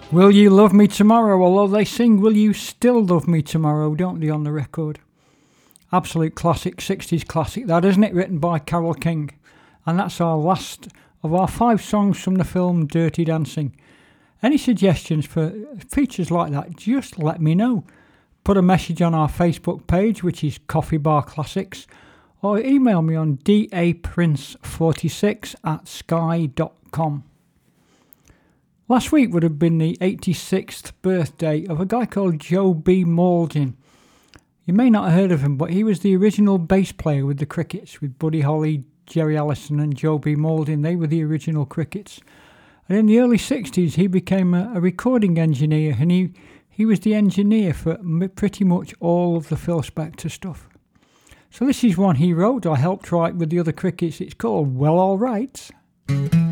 Will You Love Me Tomorrow? Although they sing Will You Still Love Me Tomorrow, don't they, on the record? Absolute classic, 60s classic that, isn't it? Written by Carole King. And that's our last of our 5 songs from the film Dirty Dancing. Any suggestions for features like that, just let me know. Put a message on our Facebook page, which is Coffee Bar Classics, or email me on daprince46@sky.com. Last week would have been the 86th birthday of a guy called Joe B. Mauldin. You may not have heard of him, but he was the original bass player with the Crickets, with Buddy Holly, Jerry Allison and Joe B. Mauldin. They were the original Crickets. And in the early 60s, he became a recording engineer, and he was the engineer for pretty much all of the Phil Spector stuff. So this is one he wrote, I helped write with the other Crickets. It's called Well All Right.